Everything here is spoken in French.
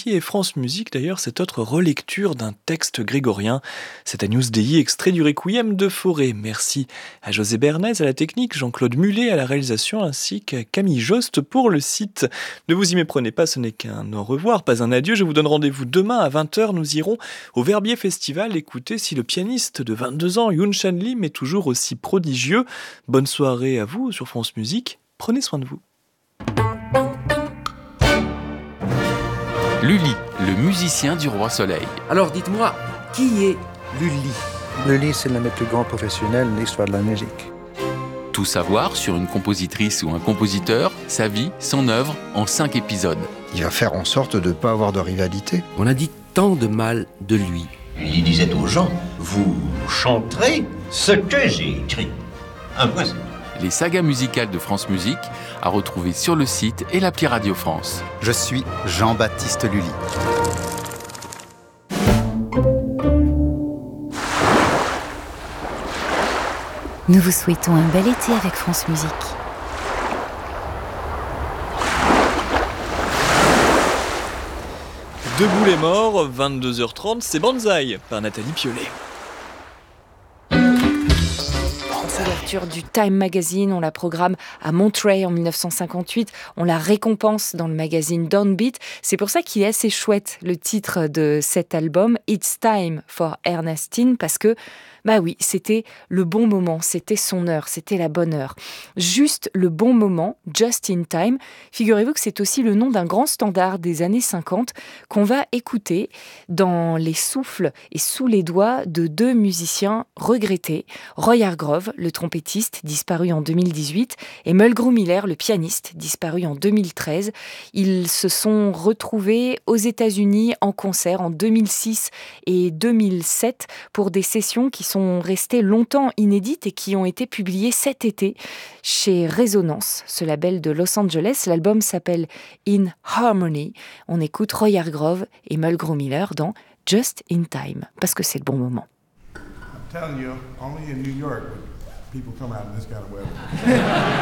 RFI et France Musique, d'ailleurs, cette autre relecture d'un texte grégorien. C'est Agnès Dei, extrait du Requiem de Fauré. Merci à José Bernays à la technique, Jean-Claude Mullet à la réalisation, ainsi qu'à Camille Jost pour le site. Ne vous y méprenez pas, ce n'est qu'un au revoir, pas un adieu. Je vous donne rendez-vous demain à 20h. Nous irons au Verbier Festival écouter si le pianiste de 22 ans, Yoon Chan Lim, est toujours aussi prodigieux. Bonne soirée à vous sur France Musique. Prenez soin de vous. Lully, le musicien du Roi Soleil. Alors dites-moi, qui est Lully ? Lully, c'est l'un des plus grands professionnels de l'histoire de la musique. Tout savoir sur une compositrice ou un compositeur, sa vie, son œuvre, en 5 épisodes. Il va faire en sorte de ne pas avoir de rivalité. On a dit tant de mal de lui. Il disait aux gens, vous chanterez ce que j'ai écrit. Impossible. Les sagas musicales de France Musique à retrouver sur le site et l'appli Radio France. Je suis Jean-Baptiste Lully. Nous vous souhaitons un bel été avec France Musique. Debout les morts, 22h30, c'est Banzai par Nathalie Piolet. Couverture du Time Magazine, on la programme à Monterey en 1958, on la récompense dans le magazine Downbeat. C'est pour ça qu'il est assez chouette le titre de cet album, It's Time for Ernestine, parce que bah oui, c'était le bon moment, c'était son heure, c'était la bonne heure. Juste le bon moment, Just in Time. Figurez-vous que c'est aussi le nom d'un grand standard des années 50 qu'on va écouter dans les souffles et sous les doigts de 2 musiciens regrettés, Roy Hargrove, le trompettiste, disparu en 2018, et Mulgrew Miller, le pianiste, disparu en 2013. Ils se sont retrouvés aux États-Unis en concert en 2006 et 2007 pour des sessions qui sont restées longtemps inédites et qui ont été publiées cet été chez Résonance, ce label de Los Angeles. L'album s'appelle In Harmony. On écoute Roy Hargrove et Mulgrew Miller dans Just in Time, parce que c'est le bon moment. I'm telling you, only in New York would people come out in this kind of weather.